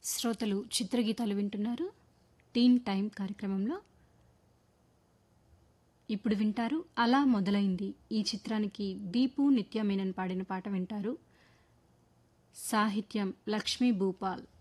శ్రోతలు చిత్రగీతాలు వింటున్నారు టీన్ టైం కార్యక్రమంలో. ఇప్పుడు వింటారు అలా మొదలైంది ఈ చిత్రానికి దీపు నిత్య మేనన్ పాడిన పాట వింటారు. సాహిత్యం లక్ష్మీ భూపాల్.